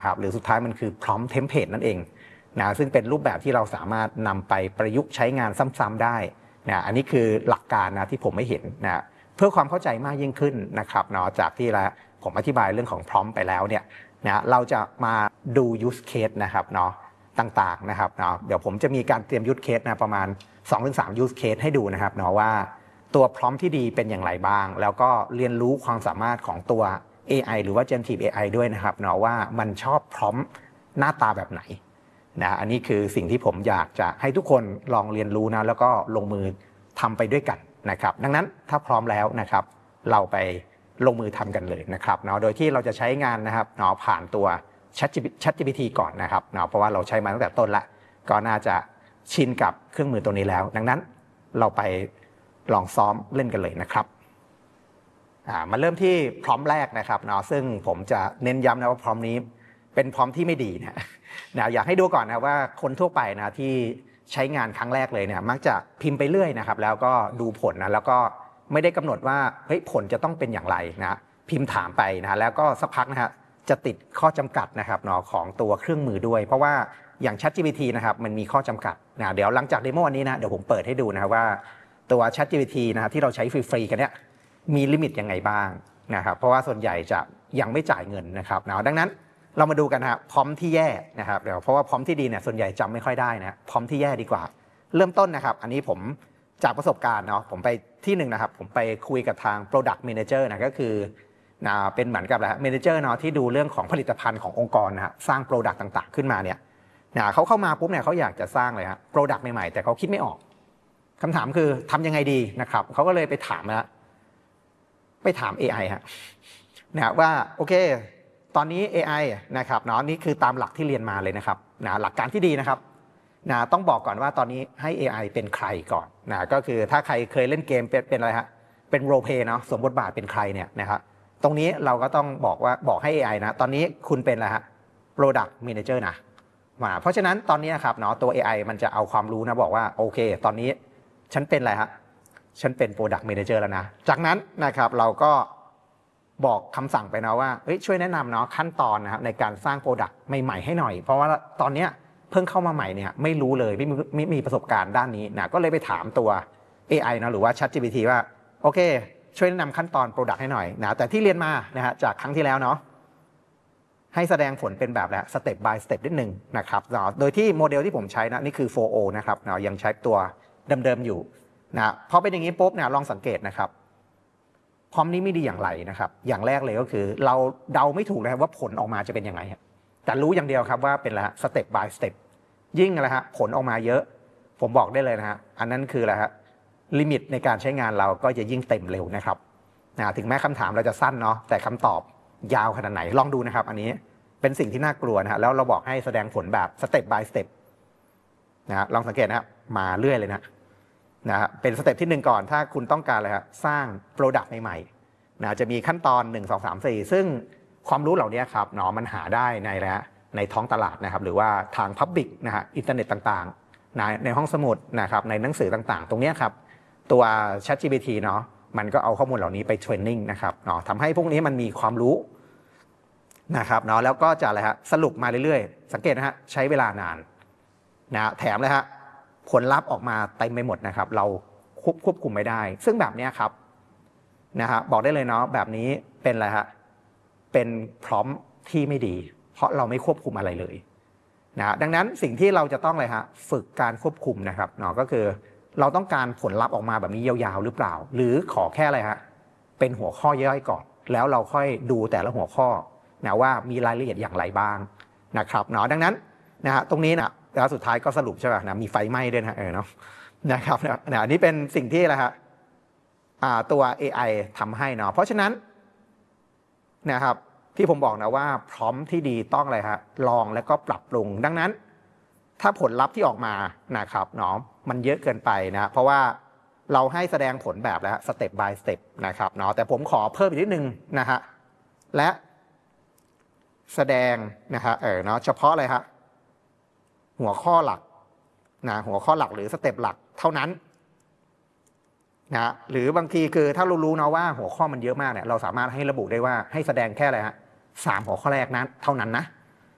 ครับหรือสุดท้ายมันคือ prompt template นั่นเองนะซึ่งเป็นรูปแบบที่เราสามารถนำไปประยุกต์ใช้งานซ้ำๆได้นะอันนี้คือหลักการนะที่ผมไม่เห็นนะเพื่อความเข้าใจมากยิ่งขึ้นนะครับเนาะจากที่ผมอธิบายเรื่องของ prompt ไปแล้วเนี่ยนะเราจะมาดู use case นะครับเนาะต่างๆนะครับเนาะเดี๋ยวผมจะมีการเตรียม use case นะประมาณ 2-3 use case ให้ดูนะครับเนาะว่าตัว prompt ที่ดีเป็นอย่างไรบ้างแล้วก็เรียนรู้ความสามารถของตัว AI หรือว่า Generative AI ด้วยนะครับเนาะว่ามันชอบ prompt หน้าตาแบบไหนนะอันนี้คือสิ่งที่ผมอยากจะให้ทุกคนลองเรียนรู้นะแล้วก็ลงมือทำไปด้วยกันนะครับดังนั้นถ้าพร้อมแล้วนะครับเราไปลงมือทำกันเลยนะครับเนาะโดยที่เราจะใช้งานนะครับเนาะผ่านตัว ChatGPT ก่อนนะครับเนาะเพราะว่าเราใช้มาตั้งแต่ต้นละก็น่าจะชินกับเครื่องมือตัวนี้แล้วดังนั้นเราไปลองซ้อมเล่นกันเลยนะครับมาเริ่มที่พร้อมแรกนะครับเนาะซึ่งผมจะเน้นย้ำนะว่าพร้อมนี้เป็นพร้อมที่ไม่ดีนะอยากให้ดูก่อนนะว่าคนทั่วไปนะที่ใช้งานครั้งแรกเลยเนี่ยมักจะพิมพ์ไปเรื่อยนะครับแล้วก็ดูผลนะแล้วก็ไม่ได้กำหนดว่าเฮ้ยผลจะต้องเป็นอย่างไรนะพิมพ์ถามไปนะแล้วก็สักพักนะฮะจะติดข้อจำกัดนะครับเนาะของตัวเครื่องมือด้วยเพราะว่าอย่าง ChatGPT นะครับมันมีข้อจำกัดนะเดี๋ยวหลังจากเดโมอันนี้นะเดี๋ยวผมเปิดให้ดูนะว่าตัว ChatGPT นะที่เราใช้ฟรีๆกันเนี่ยมีลิมิตยังไงบ้างนะครับเพราะว่าส่วนใหญ่จะยังไม่จ่ายเงินนะครับนะดังนั้นเรามาดูกันนะครับพร้อมที่แย่นะครับเดี๋ยวเพราะว่าพร้อมที่ดีเนี่ยส่วนใหญ่จำไม่ค่อยได้นะพร้อมที่แย่ดีกว่าเริ่มต้นนะครับอันนี้ผมจากประสบการณ์เนาะผมไปที่หนึ่งนะครับผมไปคุยกับทาง Product Manager นะก็คือเป็นเหมือนกับManager เนาะที่ดูเรื่องของผลิตภัณฑ์ขององค์กรนะสร้าง Product ต่างๆขึ้นมาเนี่ยเขาเข้ามาปุ๊บเนี่ยเขาอยากจะสร้างเลยครับ Product ใหม่ๆแต่เขาคิดไม่ออกคำถามคือทำยังไงดีนะครับเขาก็เลยไปถามAI ฮะนะว่าโอเคตอนนี้ AI นะครับเนาะนี่คือตามหลักที่เรียนมาเลยนะครับนะหลักการที่ดีนะครับนะต้องบอกก่อนว่าตอนนี้ให้ AI เป็นใครก่อนนะก็คือถ้าใครเคยเล่นเกมเป็นอะไรฮะเป็น role play เนาะสวมบทบาทเป็นใครเนี่ยนะครับตรงนี้เราก็ต้องบอกให้ AI นะตอนนี้คุณเป็นอะไรฮะ product manager นะเพราะฉะนั้นตอนนี้ครับเนาะตัว AI มันจะเอาความรู้นะบอกว่าโอเคตอนนี้ฉันเป็นอะไรฮะฉันเป็น Product Manager แล้วนะจากนั้นนะครับเราก็บอกคำสั่งไปนะว่าช่วยแนะนำเนาะขั้นตอนนะครับในการสร้าง Product ใหม่ๆให้หน่อยเพราะว่าตอนนี้เพิ่งเข้ามาใหม่เนี่ยไม่รู้เลยไม่มีประสบการณ์ด้านนี้นะก็เลยไปถามตัว AI นะหรือว่า ChatGPT ว่าโอเคช่วยแนะนำขั้นตอน Product ให้หน่อยนะแต่ที่เรียนมานะฮะจากครั้งที่แล้วเนาะให้แสดงผลเป็นแบบแล้ว step by step นิดนึงนะครับโดยที่โมเดลที่ผมใช้นะนี่คือ 4O นะครับยังใช้ตัวเดิมๆอยู่นะพอเป็นอย่างนี้ปุ๊บเนี่ยลองสังเกตนะครับพร้อมนี้ไม่ดีอย่างไรนะครับอย่างแรกเลยก็คือเราเดาไม่ถูกเลยว่าผลออกมาจะเป็นยังไงแต่รู้อย่างเดียวครับว่าเป็นละ step by step ยิ่งอะไรฮะผลออกมาเยอะผมบอกได้เลยนะฮะอันนั้นคืออะไรฮะลิมิตในการใช้งานเราก็จะยิ่งเต็มเร็วนะครับถึงแม้คำถามเราจะสั้นเนาะแต่คำตอบยาวขนาดไหนลองดูนะครับอันนี้เป็นสิ่งที่น่ากลัวนะฮะแล้วเราบอกให้แสดงผลแบบ step by step นะลองสังเกตนะครับมาเรื่อยเลยนะเป็นสเต็ปที่1ก่อนถ้าคุณต้องการอะไรครับสร้าง Product ใหม่ๆจะมีขั้นตอน1 2 3 4ซึ่งความรู้เหล่านี้ครับมันหาได้ในท้องตลาดนะครับหรือว่าทาง Public นะฮะอินเทอร์เน็ตต่างๆในห้องสมุดนะครับในหนังสือต่างๆตรงนี้ครับตัว ChatGPT เนาะมันก็เอาข้อมูลเหล่านี้ไปเทรนนิ่งนะครับทำให้พวกนี้มันมีความรู้นะครับแล้วก็จะอะไรฮะสรุปมาเรื่อยๆสังเกตนะฮะใช้เวลานานแถมเลยฮะผลลัพธ์ออกมาเต็มไปหมดนะครับเราควบคุมไม่ได้ซึ่งแบบนี้ครับบอกได้เลยเนาะแบบนี้เป็นอะไรฮะเป็นพร้อมที่ไม่ดีเพราะเราไม่ควบคุมอะไรเลยดังนั้นสิ่งที่เราจะต้องเลยฮะฝึกการควบคุมนะครับก็คือเราต้องการผลลัพธ์ออกมาแบบนี้ยาวๆหรือเปล่าหรือขอแค่อะไรฮะเป็นหัวข้อย่อยก่อนแล้วเราค่อยดูแต่ละหัวข้อว่ามีรายละเอียดอย่างไรบ้างนะครับดังนั้นตรงนี้นะแล้วสุดท้ายก็สรุปใช่ไหมมีไฟไหม้ด้วยนะครับอันนี้เป็นสิ่งที่อะไรฮะตัว AI ทำให้เพราะฉะนั้นนะครับที่ผมบอกนะว่าพร้อมที่ดีต้องอะไรฮะลองแล้วก็ปรับปรุงดังนั้นถ้าผลลัพธ์ที่ออกมานะครับมันเยอะเกินไปนะเพราะว่าเราให้แสดงผลแบบแล้ว step by step นะครับแต่ผมขอเพิ่มอีกนิดนึงนะฮะและแสดงนะฮะเฉพาะอะไรฮะหัวข้อหลักหัวข้อหลักหรือสเต็ปหลักเท่านั้นหรือบางทีคือถ้าเรารู้นะว่าหัวข้อมันเยอะมากเนี่ยเราสามารถให้ระบุได้ว่าให้แสดงแค่อะไรฮะ3 หัวข้อแรกนั้นเท่านั้นนะ